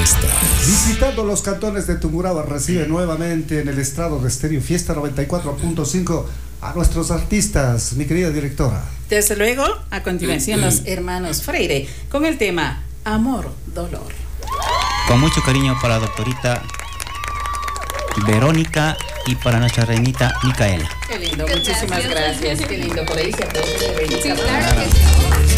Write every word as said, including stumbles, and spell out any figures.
estás? Visitando los cantones de Tungurahua, recibe nuevamente en el estrado de Estéreo Fiesta noventa y cuatro punto cinco a nuestros artistas, mi querida directora. Desde luego, a continuación los hermanos Freire con el tema Amor, Dolor. Con mucho cariño para la doctorita Verónica y para nuestra reinita Micaela. Qué lindo, muchísimas gracias. Qué lindo, por ahí se aplaude. Sí, claro que sí.